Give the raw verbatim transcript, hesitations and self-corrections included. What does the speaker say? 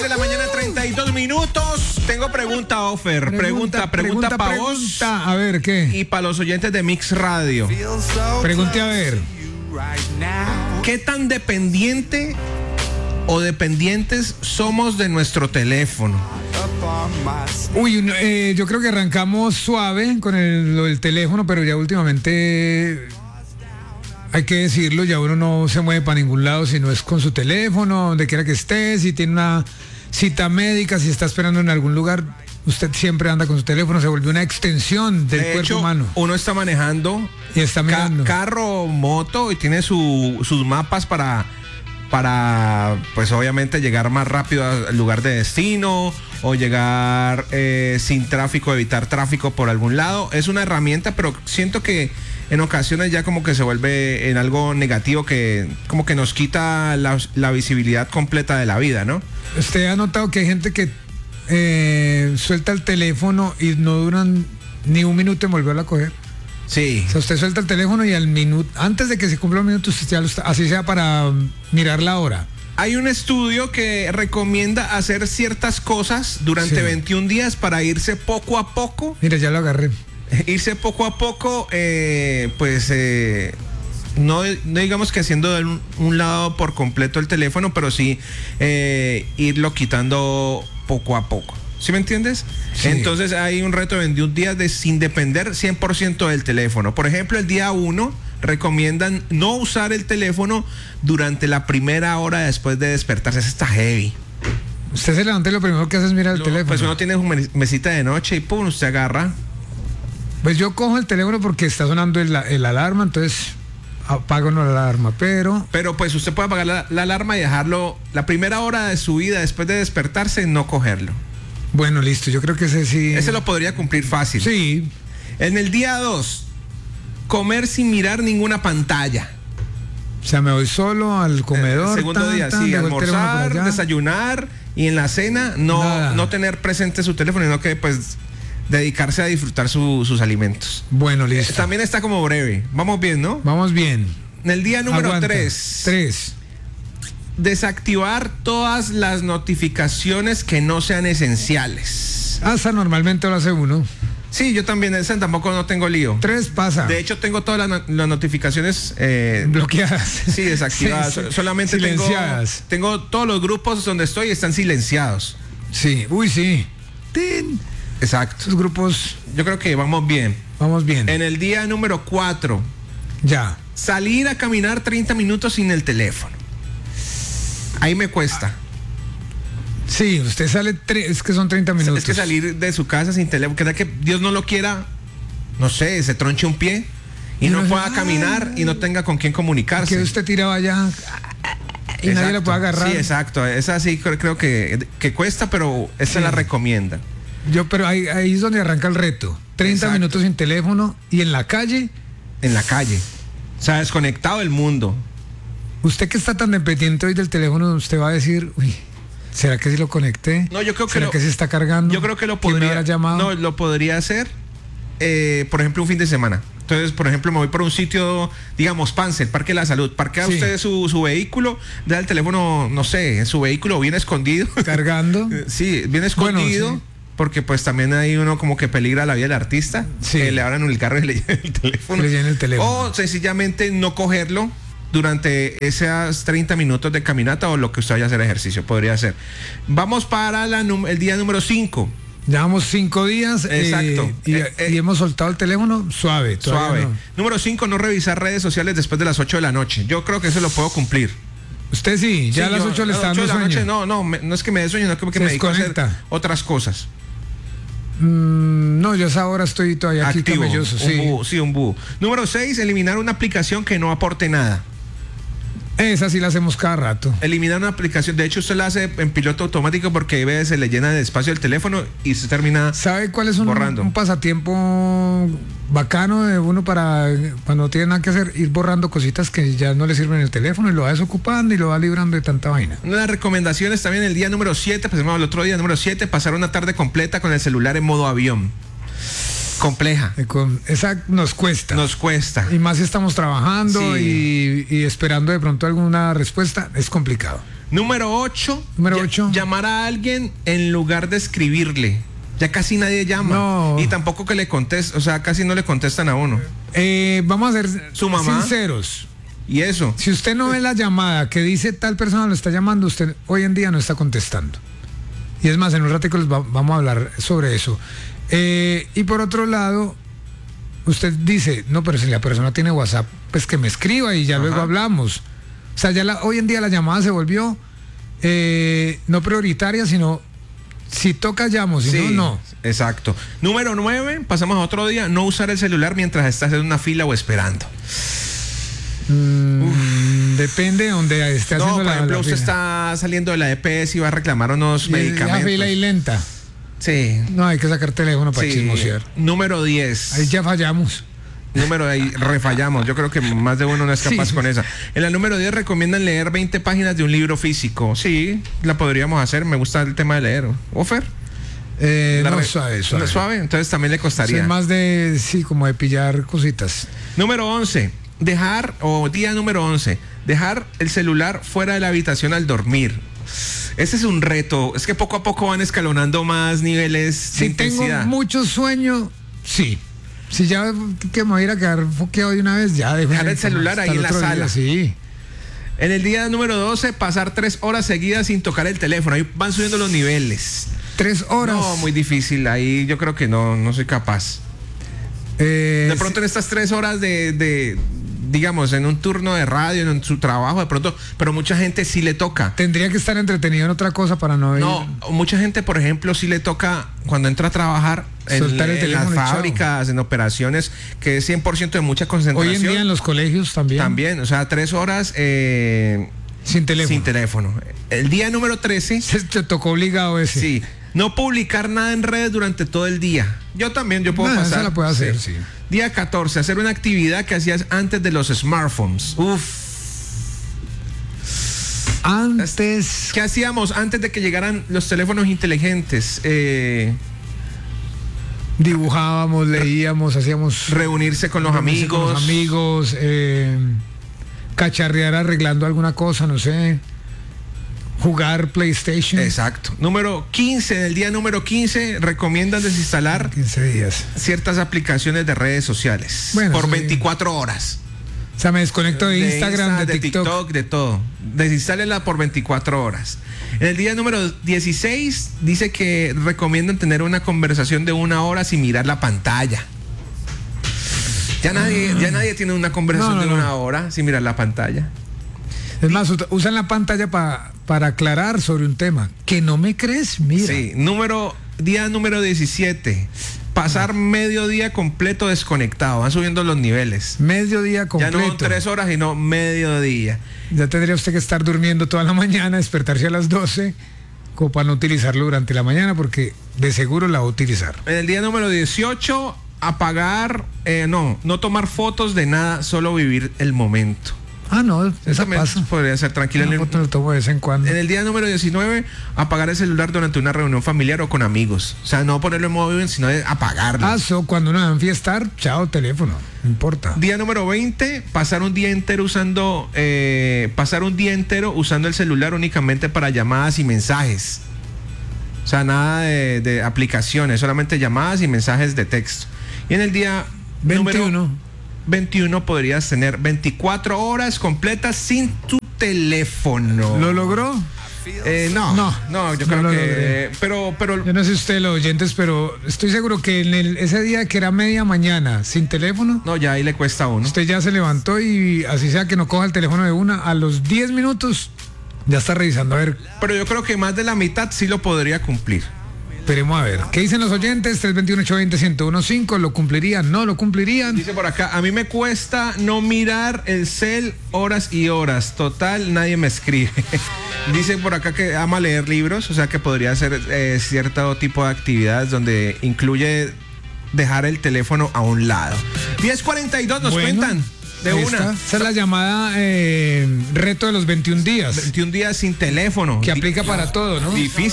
de la mañana, treinta y dos minutos. Tengo pregunta, Ofer. Pregunta, pregunta, pregunta para vos. A ver, ¿qué? Y para los oyentes de Mix Radio. Pregunte a ver. ¿Qué tan dependiente o dependientes somos de nuestro teléfono? Uy, eh, yo creo que arrancamos suave con el, lo del teléfono, pero ya últimamente, hay que decirlo, ya uno no se mueve para ningún lado si no es con su teléfono, donde quiera que esté, si tiene una cita médica, si está esperando en algún lugar, usted siempre anda con su teléfono, se volvió una extensión del de cuerpo hecho, humano. Uno está manejando y está mirando. Ca- carro, moto y tiene su, sus mapas para, para, pues obviamente llegar más rápido al lugar de destino o llegar eh, sin tráfico, evitar tráfico por algún lado. Es una herramienta, pero siento que en ocasiones ya como que se vuelve en algo negativo que como que nos quita la, la visibilidad completa de la vida, ¿no? ¿Usted ha notado que hay gente que eh, suelta el teléfono y no duran ni un minuto en volverlo a coger? Sí. O sea, usted suelta el teléfono y al minuto, antes de que se cumpla un minuto, usted ya lo está, así sea para mirar la hora. Hay un estudio que recomienda hacer ciertas cosas durante Sí. veintiún días para irse poco a poco. Mira, ya lo agarré. Irse poco a poco, eh, pues eh, no, no digamos que haciendo de un, un lado por completo el teléfono, pero sí eh, irlo quitando poco a poco. ¿Sí me entiendes? Sí. Entonces hay un reto de veintiún días de sin depender cien por ciento del teléfono. Por ejemplo, el día uno recomiendan no usar el teléfono durante la primera hora después de despertarse. Eso está heavy. Usted se levanta y lo primero que hace es mirar el No, teléfono. pues uno tiene su mesita de noche y pum, usted agarra. Pues yo cojo el teléfono porque está sonando el, el alarma, entonces apago la alarma, pero... Pero pues usted puede apagar la, la alarma y dejarlo la primera hora de su vida después de despertarse, no cogerlo. Bueno, listo, yo creo que ese sí... Ese lo podría cumplir fácil. Sí. En el día dos, comer sin mirar ninguna pantalla. O sea, me voy solo al comedor. El segundo tan, día, tan, sí, dejo el teléfono por almorzar, allá. desayunar y en la cena no, no tener presente su teléfono, sino que pues dedicarse a disfrutar su, sus alimentos. Bueno, listo. También está como breve. Vamos bien, ¿no? Vamos bien. En el día número Aguanta. tres. Tres. Desactivar todas las notificaciones que no sean esenciales. Hasta normalmente lo hace uno. Sí, yo también, esa tampoco no tengo lío. Tres pasa. De hecho, tengo todas las, no- las notificaciones eh, bloqueadas. Sí, desactivadas. Sí, sí. Solamente tengo, Silenciadas. tengo todos los grupos donde estoy están silenciados. Sí, uy, sí. Tin. Exacto. Esos grupos, Yo creo que vamos bien. vamos bien. En el día número cuatro, Ya. salir a caminar treinta minutos sin el teléfono. Ahí me cuesta. Sí, usted sale, tre- es que son treinta minutos. Es que salir de su casa sin teléfono, que, que Dios no lo quiera, no sé, se tronche un pie y, Y no no pueda sé, caminar y no tenga con quién comunicarse. Que usted tiraba allá y nadie Exacto. lo puede agarrar. Sí, exacto. Esa sí creo, creo que, que cuesta, pero esa Sí. la recomienda. Yo, pero ahí, ahí es donde arranca el reto. treinta Exacto. minutos sin teléfono y en la calle. En la calle. O sea, desconectado del mundo. Usted que está tan dependiente hoy del teléfono, usted va a decir, uy, ¿será que si lo conecté? No, yo creo que ¿Será lo- que se está cargando? Yo creo que lo ¿Quién me podría. hubiera llamado? No, lo podría hacer, eh, por ejemplo, un fin de semana. Entonces, por ejemplo, me voy por un sitio, digamos, Pance, el Parque de la Salud. Parquea Sí. usted su, su vehículo, da el teléfono, no sé, en su vehículo bien escondido. Cargando. Sí, bien escondido. Bueno, sí. Porque pues también hay uno como que peligra la vida del artista. Sí. Que le abran el carro y le lleven el teléfono. Le lleven el teléfono. O sencillamente no cogerlo durante esos treinta minutos de caminata o lo que usted vaya a hacer ejercicio, podría ser. Vamos para la, num- el día número cinco. Llevamos cinco días. Exacto. eh, y, Eh, eh. y hemos soltado el teléfono suave. todavía Suave. no. Número cinco, no revisar redes sociales después de las ocho de la noche. Yo creo que eso lo puedo cumplir. Usted sí, ya Sí, a las yo- ocho le a está las ocho dando de la sueño. noche, no, no, me- no es que me dé sueño, no, que Se me dedico a hacer desconecta. otras cosas. Mm, no, yo a esa hora estoy todavía aquí Activo. camelloso, Un sí. búho, sí, un búho. Número seis, eliminar una aplicación que no aporte nada. Esa sí la hacemos cada rato. Eliminar una aplicación, de hecho usted la hace en piloto automático porque a veces se le llena de espacio el teléfono y se termina. ¿Sabe cuál es un, Borrando. un pasatiempo bacano de uno para cuando no tiene nada que hacer? Ir borrando cositas que ya no le sirven en el teléfono y lo va desocupando y lo va librando de tanta vaina. Una de las recomendaciones también el día número siete, pues el otro día número siete, pasar una tarde completa con el celular en modo avión. Compleja. Eh, con- esa nos cuesta. Nos cuesta. Y más si estamos trabajando Sí. y, y esperando de pronto alguna respuesta, es complicado. Número ocho. Número ocho. Llamar a alguien en lugar de escribirle. Ya casi nadie llama. No. Y tampoco que le conteste, o sea, casi no le contestan a uno. Eh, vamos a ser Su mamá. sinceros. Y eso. Si usted no ve la llamada que dice tal persona lo está llamando, usted hoy en día no está contestando. Y es más, en un ratico les va- vamos a hablar sobre eso. Eh, y por otro lado, usted dice, no, pero si la persona tiene WhatsApp, pues que me escriba y ya Ajá. luego hablamos. O sea, ya la- hoy en día la llamada se volvió eh, no prioritaria, sino si toca llamo, si Sí, no, no. exacto. Número nueve, pasamos a otro día, no usar el celular mientras estás en una fila o esperando. Mm, depende de donde esté No, haciendo por la, ejemplo, la usted fila. está saliendo de la E P S y va a reclamar unos Y la medicamentos. fila y lenta. Sí. No, hay que sacar teléfono para Sí. chismosear. Número diez. Ahí ya fallamos. Número ahí, refallamos. Yo creo que más de uno no es capaz Sí. con esa. En la número diez recomiendan leer veinte páginas de un libro físico. Sí, la podríamos hacer. Me gusta el tema de leer. ¿Ofer? Eh, La no, re- suave, suave. ¿No suave? Entonces también le costaría. Soy más de, sí, como de pillar cositas. Número once. Dejar, o día número once, dejar el celular fuera de la habitación al dormir. Ese es un reto. Es que poco a poco van escalonando más niveles de Si tengo intensidad. mucho sueño, sí. Si ya que me voy a ir a quedar foqueado de una vez, ya dejo Dejar el celular hasta ahí el en la otro día, sala. Sí. En el día número doce, pasar tres horas seguidas sin tocar el teléfono. Ahí van subiendo los niveles. Tres horas. No, muy difícil. Ahí yo creo que no, no soy capaz. Eh, De pronto en estas tres horas de, de, digamos, en un turno de radio, en su trabajo, de pronto, pero mucha gente sí le toca. tendría que estar entretenido en otra cosa para no ir. No, mucha gente, por ejemplo, sí le toca cuando entra a trabajar en, Soltar el en teléfono y las chao. fábricas, en operaciones, que es cien por ciento de mucha Hoy concentración. en día en los colegios también. También, o sea, tres horas eh, Sin teléfono. sin teléfono. El día número trece, Se te tocó obligado ese. sí, no publicar nada en redes durante todo el día. Yo también, yo puedo No, pasar. esa la puedo hacer, sí. Día catorce, hacer una actividad que hacías antes de los smartphones. Uf. Antes. ¿Qué hacíamos antes de que llegaran los teléfonos inteligentes? Eh, Dibujábamos, leíamos, hacíamos. reunirse con los reunirse amigos. con los amigos, eh, cacharrear arreglando alguna cosa, no sé. Jugar PlayStation. Exacto. Número quince, en el día número quince, recomiendan desinstalar quince días. ciertas aplicaciones de redes sociales Bueno, por sí. veinticuatro horas. O sea, me desconecto de, Instagram, Insta, de, TikTok. de todo. Desinstálela por veinticuatro horas. En el día número dieciséis dice que recomiendan tener una conversación de una hora sin mirar la pantalla. Ya nadie, ya nadie tiene una conversación No, no, de no. una hora sin mirar la pantalla. Es más, ut- usan la pantalla pa- para aclarar sobre un tema. ¿Que no me crees? Mira. Sí, número, día número diecisiete. Pasar medio día completo desconectado. Van subiendo los niveles. Mediodía completo. Ya no tres horas, sino medio día. Ya tendría usted que estar durmiendo toda la mañana, despertarse a las doce, como para no utilizarlo durante la mañana, porque de seguro la va a utilizar. En el día número dieciocho, apagar, eh, no, no tomar fotos de nada, solo vivir el momento. Ah, no, Eso esa también pasa. podría ser tranquilo. Una En el, foto lo tomo de vez en cuando. en el día número diecinueve, apagar el celular durante una reunión familiar o con amigos. O sea, no ponerlo en modo avión, sino de apagarlo. Ah, so, cuando uno va a enfiestar, chao, teléfono. No importa. Día número veinte, pasar un día entero usando, eh, pasar un día entero usando el celular únicamente para llamadas y mensajes. O sea, nada de, de aplicaciones, solamente llamadas y mensajes de texto. Y en el día número veintiuno. veintiuno podrías tener veinticuatro horas completas sin tu teléfono. ¿Lo logró? Eh, no, no, No, yo no creo lo que, logré. pero, pero, Yo no sé usted, los oyentes, pero estoy seguro que en el, ese día que era media mañana sin teléfono, no, ya ahí le cuesta a uno. usted ya se levantó y así sea que no coja el teléfono de una, a los diez minutos ya está revisando a ver. Pero yo creo que más de la mitad sí lo podría cumplir. Esperemos a ver. ¿Qué dicen los oyentes? tres dos uno, ocho dos cero, uno uno cinco. ¿Lo cumplirían? ¿No lo cumplirían? Dice por acá, a mí me cuesta no mirar el cel horas y horas. Total, nadie me escribe. Dice por acá que ama leer libros, o sea que podría hacer eh, cierto tipo de actividades donde incluye dejar el teléfono a un lado. diez cuarenta y dos nos Bueno, cuentan de ahí una. está. Esa es la llamada eh, reto de los veintiún días, veintiún días sin teléfono. que Di- aplica para todo, ¿no? Difícil.